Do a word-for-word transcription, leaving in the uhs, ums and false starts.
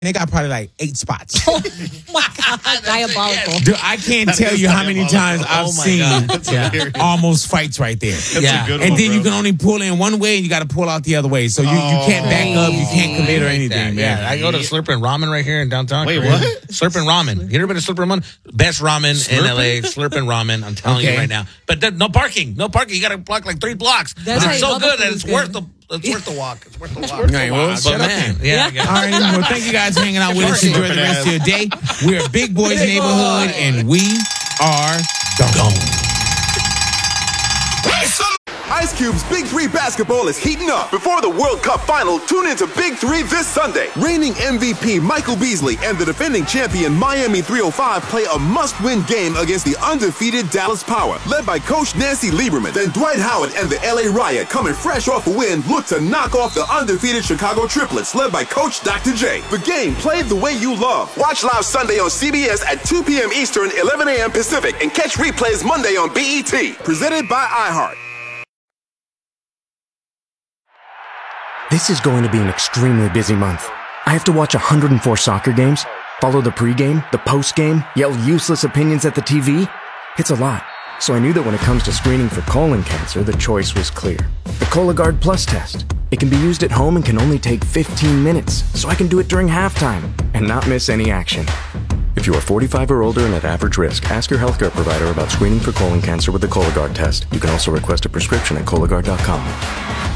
They got probably like eight spots. Oh my God, diabolical. Dude, I can't That tell is you how many times I've Oh my seen God, that's Yeah. hilarious. almost fights right there. That's Yeah. a good And one, then bro. you can only pull in one way and you got to pull out the other way. So you, you can't back up, you can't commit or anything, man. Yeah, I go to Slurpin' Ramen right here in downtown. Wait, Korea. what? Slurpin' Ramen. You ever been to Slurpin' Ramen? Best ramen in L A. Slurpin' Ramen. I'm telling Okay. you right now. But there, no parking. No parking. You got to block like three blocks. That's But how it's you so know the good food that is it's worth good. the it's worth the walk. It's worth the walk. All right, well, But shut up man, then. yeah, yeah. All right, well, thank you guys for hanging out with us. Enjoy the rest of your day. We're Big Boys Big Neighborhood, Boy. and we are gone. Ice Cube's Big Three basketball is heating up. Before the World Cup final, tune into Big Three this Sunday. Reigning M V P Michael Beasley and the defending champion Miami three oh five play a must-win game against the undefeated Dallas Power, led by Coach Nancy Lieberman. Then Dwight Howard and the L A Riot, coming fresh off a win, look to knock off the undefeated Chicago Triplets, led by Coach Doctor J. The game played the way you love. Watch live Sunday on C B S at two p.m. Eastern, eleven a.m. Pacific, and catch replays Monday on B E T. Presented by iHeart. This is going to be an extremely busy month. I have to watch one hundred four soccer games, follow the pregame, the postgame, yell useless opinions at the T V. It's a lot. So I knew that when it comes to screening for colon cancer, the choice was clear. The Cologuard Plus test. It can be used at home and can only take fifteen minutes, so I can do it during halftime and not miss any action. If you are forty-five or older and at average risk, ask your healthcare provider about screening for colon cancer with the Cologuard test. You can also request a prescription at Cologuard dot com.